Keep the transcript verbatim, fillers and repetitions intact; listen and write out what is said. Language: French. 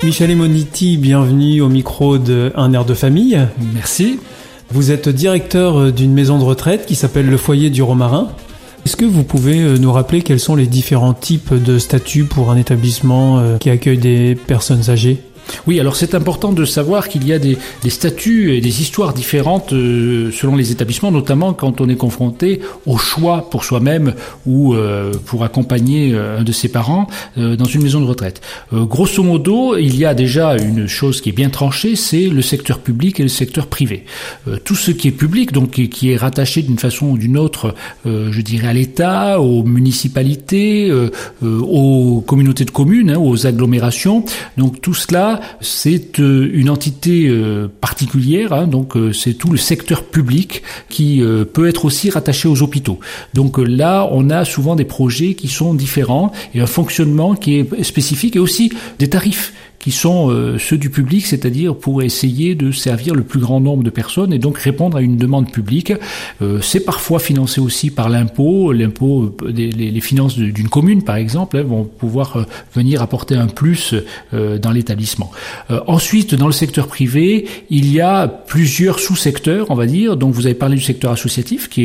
Michel Emoniti, bienvenue au micro de Un air de famille. Merci. Vous êtes directeur d'une maison de retraite qui s'appelle le Foyer du Romarin. Est-ce que vous pouvez nous rappeler quels sont les différents types de statuts pour un établissement qui accueille des personnes âgées ? Oui, alors c'est important de savoir qu'il y a des, des statuts et des histoires différentes euh, selon les établissements, notamment quand on est confronté au choix pour soi-même ou euh, pour accompagner euh, un de ses parents euh, dans une maison de retraite. Euh, grosso modo, il y a déjà une chose qui est bien tranchée, c'est le secteur public et le secteur privé. Euh, tout ce qui est public, donc qui est rattaché d'une façon ou d'une autre, euh, je dirais à l'État, aux municipalités, euh, euh, aux communautés de communes, hein, aux agglomérations, donc tout cela c'est euh, une entité euh, particulière, hein, donc euh, c'est tout le secteur public qui euh, peut être aussi rattaché aux hôpitaux. Donc euh, là, on a souvent des projets qui sont différents et un fonctionnement qui est spécifique et aussi des tarifs qui sont euh, ceux du public, c'est-à-dire pour essayer de servir le plus grand nombre de personnes et donc répondre à une demande publique. Euh, c'est parfois financé aussi par l'impôt. L'impôt, les, les finances d'une commune, par exemple, hein, vont pouvoir euh, venir apporter un plus euh, dans l'établissement. Euh, ensuite, dans le secteur privé, il y a plusieurs sous-secteurs, on va dire. Donc, vous avez parlé du secteur associatif, qui